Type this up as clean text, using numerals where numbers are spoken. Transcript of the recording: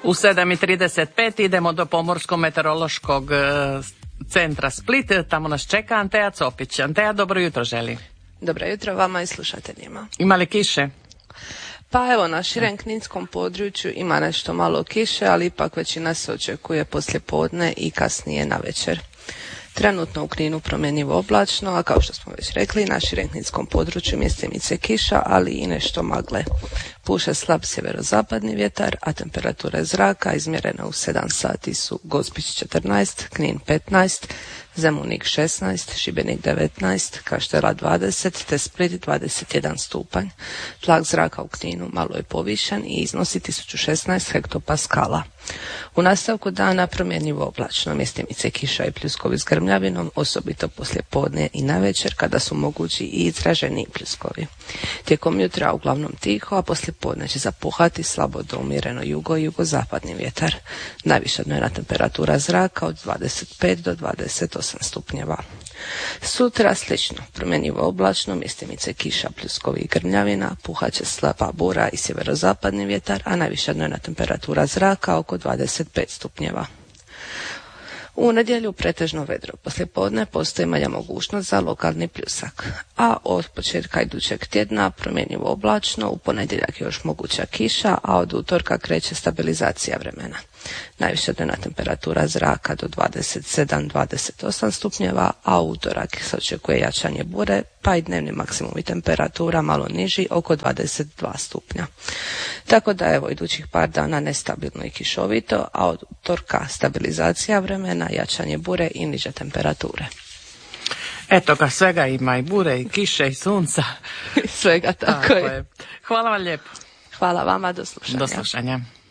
U 7:35 idemo do Pomorsko-meteorološkog centra Split. Tamo nas čeka Anteja Copić. Anteja, dobro jutro želi. Dobro jutro vama i slušateljima. Ima li kiše? Pa evo, na širem kninskom području ima nešto malo kiše, ali ipak većina se očekuje poslijepodne i kasnije na večer. Trenutno u Kninu promjenjivo oblačno, a kao što smo već rekli, na širem kninskom području mjestimice kiša, ali i nešto magle. Puše slab sjeverozapadni vjetar, a temperatura zraka izmjerena u 7 sati su Gospić 14, Knin 15, Zemunik 16, Šibenik 19, Kaštela 20, te Split 21 stupanj. Tlak zraka u Kninu malo je povišen i iznosi 1016 hektopaskala. U nastavku dana promjenjivo oblačno, mjestimice kiša i pljuskovi s grmljavinom, osobito poslije podne i navečer kada su mogući i izraženiji pljuskovi. Tijekom jutra uglavnom tiho, a poslije podne će zapuhati slabo do umjereno jugo i jugozapadni vjetar. Najviša dnevna temperatura zraka od 25 do 28 stupnjeva. Sutra slično, promjenjivo oblačno, mjestimice kiša, pljuskovi i grmljavina, puhaće slaba bura i sjeverozapadni vjetar, a najviša dnevna temperatura zraka oko 25 stupnjeva. U nedjelju pretežno vedro. Poslijepodne postoji manja mogućnost za lokalni pljusak. A od početka idućeg tjedna promjenjivo oblačno, u ponedjeljak je još moguća kiša, a od utorka kreće stabilizacija vremena. Najviša dnevna temperatura zraka do 27-28 stupnjeva, a u utorak se očekuje jačanje bure, pa i dnevni maksimum i temperatura malo niži, oko 22 stupnja. Tako da evo, idućih par dana nestabilno i kišovito, a od utorka stabilizacija vremena, jačanje bure i niže temperature. Eto ga, svega ima, i bure, i kiše, i sunca. Svega, tako je. Hvala vam lijepo. Hvala vama, do slušanja. Do slušanja.